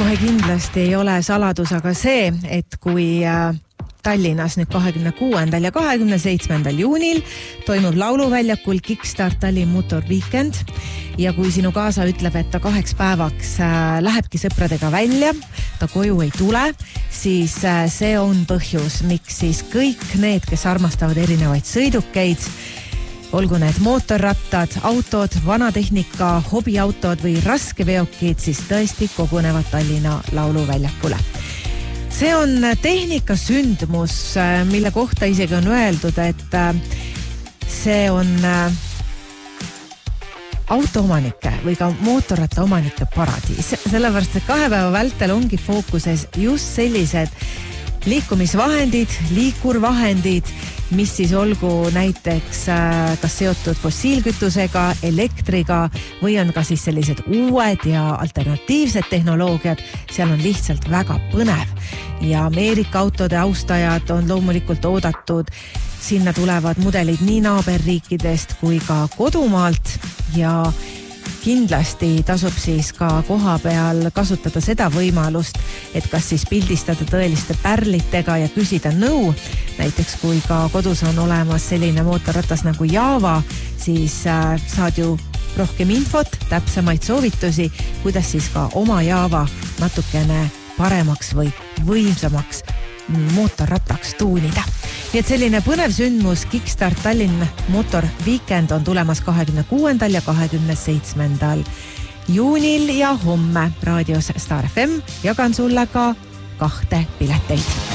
kohe kindlasti ei ole saladus, aga see, et kui Tallinnas nüüd 26. ja 27. juunil toimub lauluväljakul Kickstart Tallinn Motor Weekend ja kui sinu kaasa ütleb, et ta 2 päevaks lähebki sõpradega välja, ta koju ei tule, siis see on põhjus, miks siis kõik need, kes armastavad erinevaid sõidukeid, olgu need mootorrattad, autod, vanatehnika, hobiautod või raskeveokid, siis tõesti kogunevad Tallinna lauluväljakule. See on tehnikasündmus, mille kohta isegi on öeldud, et see on autoomanike või ka mootorratta omanike paradiis. Sellepärast, et 2 päeva vältel ongi fookuses just sellised liikumisvahendid, liikurvahendid, mis siis olgu näiteks kas seotud fossiilkütusega, elektriga või on ka siis sellised uued ja alternatiivsed tehnoloogiad. Seal on lihtsalt väga põnev ja Ameerika autode austajad on loomulikult oodatud. Sinna tulevad mudelid nii naaberriikidest kui ka kodumaalt ja kindlasti tasub siis ka koha peal kasutada seda võimalust, et kas siis pildistada tõeliste pärlitega ja küsida nõu. Näiteks kui ka kodus on olemas selline mootorratas nagu Java, siis saad ju rohkem infot, täpsemaid soovitusi, kuidas siis ka oma Java natukene paremaks või võimsamaks mootorrataks tuunida. Nii et selline põnev sündmus Kickstart Tallinn Motor Weekend on tulemas 26. ja 27. juunil ja homme raadios Star FM jagan sulle ka 2 pileteid.